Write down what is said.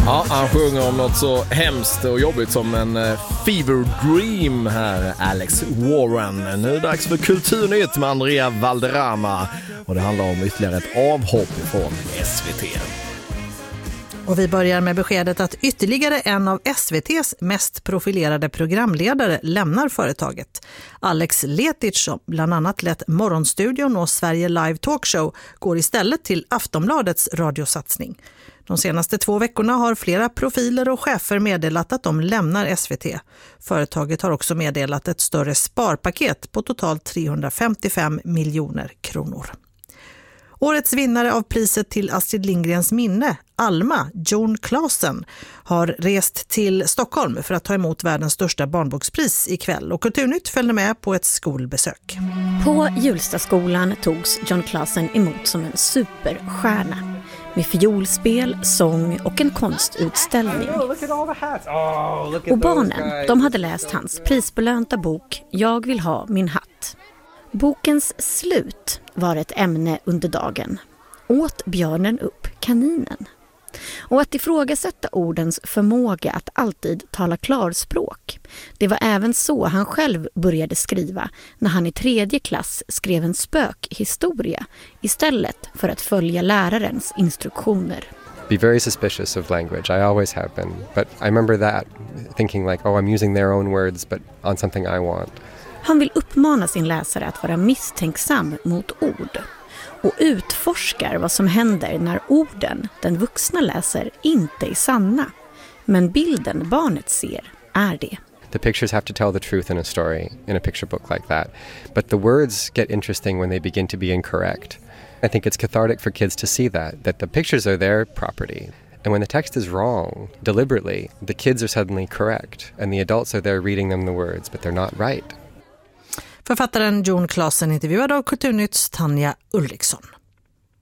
Ja, han sjunger om något så hemskt och jobbigt som en fever dream här, Alex Warren. Nu är det dags för Kulturnytt med Andrea Valderrama och det handlar om ytterligare ett avhopp från SVT. Och vi börjar med beskedet att ytterligare en av SVT:s mest profilerade programledare lämnar företaget. Alex Letic, som bland annat lett Morgonstudion och Sverige Live Talkshow, går istället till Aftonbladets radiosatsning. De senaste 2 veckorna har flera profiler och chefer meddelat att de lämnar SVT. Företaget har också meddelat ett större sparpaket på totalt 355 miljoner kronor. Årets vinnare av priset till Astrid Lindgrens minne, Alma, Jon Klasen, har rest till Stockholm för att ta emot världens största barnbokspris ikväll. Och Kulturnytt följde med på ett skolbesök. På Hjulstaskolan togs Jon Klasen emot som en superstjärna. Med fiolspel, sång och en konstutställning. Och barnen, de hade läst hans prisbelönta bok Jag vill ha min hatt. Bokens slut var ett ämne under dagen. Åt björnen upp kaninen? Och att ifrågasätta ordens förmåga att alltid tala klarspråk. Det var även så han själv började skriva när han i 3:e klass skrev en spökhistoria istället för att följa lärarens instruktioner. Be very suspicious of language. I always have been. But I remember that, thinking like, oh, I'm using their own words but on something I want. Han vill uppmana sin läsare att vara misstänksam mot ord och utforskar vad som händer när orden den vuxna läser inte är sanna. Men bilden barnet ser är det. The pictures have to tell the truth in a story, in a picture book like that. But the words get interesting when they begin to be incorrect. I think it's cathartic for kids to see that the pictures are their property. And when the text is wrong, deliberately, the kids are suddenly correct. And the adults are there reading them the words, but they're not right. Författaren Jon Klasen intervjuad av Kulturnytts Tanja Ulriksson.